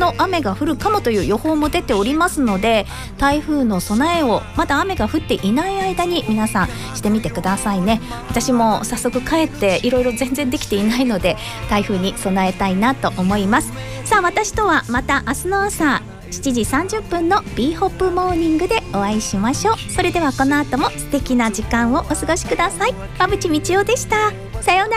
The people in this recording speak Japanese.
と雨が降るかもという予報も出ておりますので、台風の備えをまだ雨が降っていない間に皆さんしてみてくださいね。私も早速帰っていろいろ全然できていないので、台風に備えたいなと思います。さあ、私とはまた明日の朝7時30分の B ホップモーニングでお会いしましょう。それではこの後も素敵な時間をお過ごしください。馬淵道夫でした。さようなら。